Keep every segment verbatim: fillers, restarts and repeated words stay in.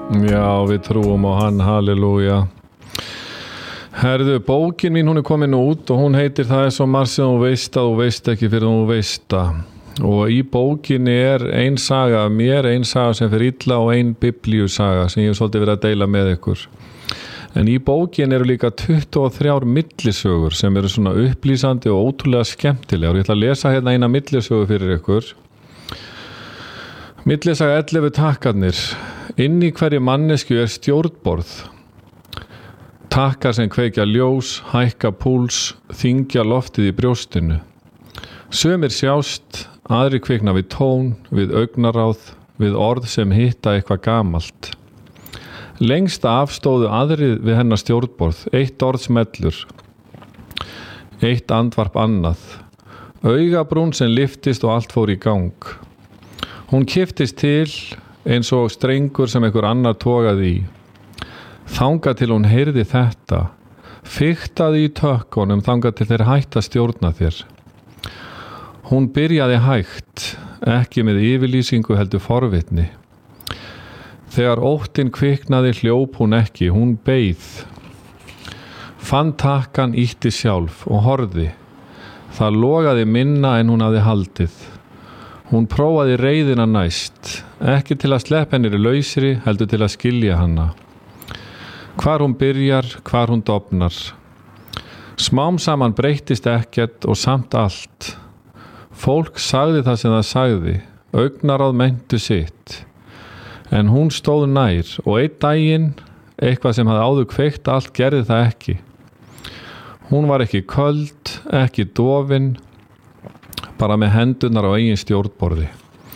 Já, við trúum á hann, halleluja. Herðu, bókin mín hún er komin út og hún heitir Það er svo margt sem þú veist að þú veist ekki fyrir þú veist það. Og í bókinni er ein saga af mér, ein saga sem fyrir illa og ein biblíusaga sem ég hef svolítið verið að deila með ykkur. En í bókinni eru líka tuttugu og þrjár millisögur sem eru svona upplýsandi og ótrúlega skemmtilegar. Ég ætla að lesa hérna eina millisögu fyrir ykkur. Millisaga ellefu takkarnir. Inn í hverju mannesku er stjórnborð. Takkar sem kveikja ljós, hækka púls, þyngja loftið í brjóstinu. Sumir sjást, aðri kvikna við tón, við augnaráð, við orð sem hitta eitthvað gamalt. Lengst af stóðu aðrir við hennar stjórnborð, eitt orð smellur, eitt andvarp annað, augabrún sem lyftist og allt fór í gang. Hún kipptist til eins og strengur sem einhver annar togaði í. Þangað til hún heyrði þetta, fiktaði í tökkunum þangað til þeir hætta stjórna þér. Hún byrjaði hægt, ekki með yfirlýsingu heldur forvitni. Þegar óttinn kviknaði hljóp hún ekki, hún beið. Fann takkan ýtti sjálf og horfði. Það logaði minna en hún hafði haldið. Hún prófaði reiðina næst, ekki til að sleppa henni lausri heldur til að skilja hana. Hvar hún byrjar, hvar hún dofnar. Smám saman breyttist ekkert og samt allt. Fólk sagði það sem það sagði, augnaráð meintu sitt. En hún stóð nær og einn daginn, eitthvað sem hafði áður kveikt allt, gerði það ekki. Hún var ekki köld, ekki dofin, bara með hendurnar á eigin stjórnborði.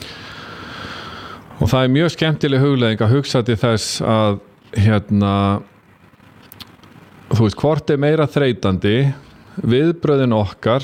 Og það er mjög skemmtileg hugleiðing að hugsa til þess að hérna, þú veist, hvort er meira þreytandi, viðbröðin okkar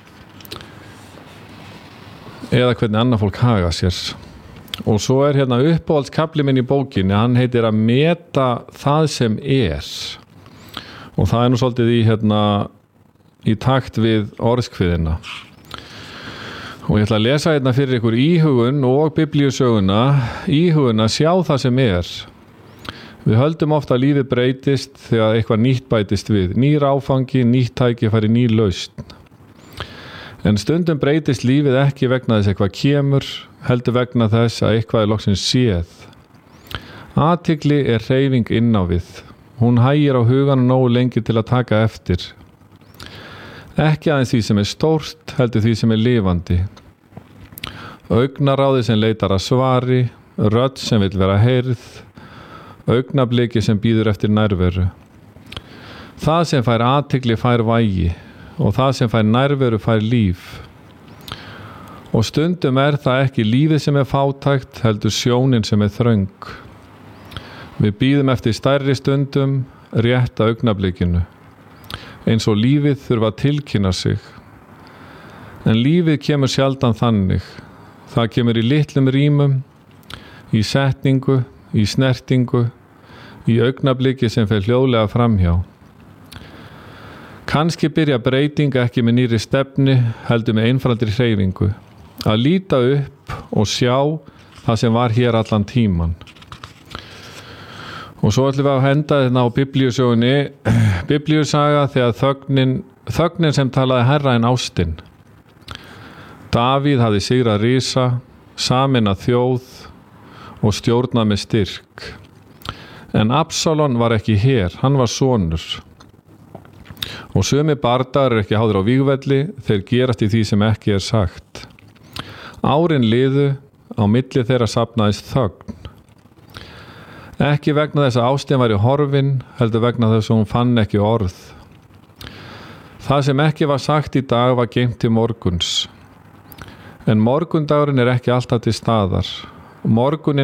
eða hvernig annað fólk haga sér. Og svo er hérna uppáhaldskafli minn í bókinni, hann heitir að meta það sem er. Og það er nú svolítið í, hérna, í takt við orðskviðina. Og ég ætla að lesa hérna fyrir ykkur íhugun og biblíusöguna, íhugun að sjá það sem er. Við höldum ofta að lífið breytist þegar eitthvað nýtt bætist við, nýr áfangi, nýtt tækifæri, ný lausn. En stundum breytist lífið ekki vegna þess eitthvað kemur, heldur vegna þess að eitthvað er loksins séð. Athygli er hreyfing inn á við. Hún hægir á huganum nógu lengi til að taka eftir. Ekki aðeins því sem er stórt, heldur því sem er lifandi. Augnaráði sem leitar að svari, rödd sem vill vera heyrð, augnabliki sem býður eftir nærveru. Það sem fær athygli fær vægi og það sem fær nærveru fær líf. Og stundum er það ekki lífið sem er fátækt, heldur sjónin sem er þröng. Við býðum eftir stærri stundum, rétta augnablikinu. Eins og lífið þurfa að tilkynna sig. En lífið kemur sjaldan þannig. Það kemur í litlum rýmum, í setningu, í snertingu, í augnabliki sem fer hljóðlega framhjá. Kannski byrja breyting ekki með nýri stefni, heldur með einfaldri hreyfingu. Að líta upp og sjá það sem var hér allan tíman. Og svo ætlum við að henda þetta á biblíusögunni, biblíusaga þegar þögnin, þögnin sem talaði herra en ástin. Davíð hafði sigrað risa, sameinað þjóð, og stjórnað með styrk. En Absalon var ekki hér, hann var sonur. Og sumi bardar er ekki háður á vígvelli, þeir gerast í því sem ekki er sagt. Árin liðu, á milli þeirra safnaðist þögn. Ekki vegna þess að ástin var í horfin, heldur vegna þess að hún fann ekki orð. Það sem ekki var sagt í dag var geymt til morguns. En morgundagurinn er ekki alltaf til staðar. Morgunin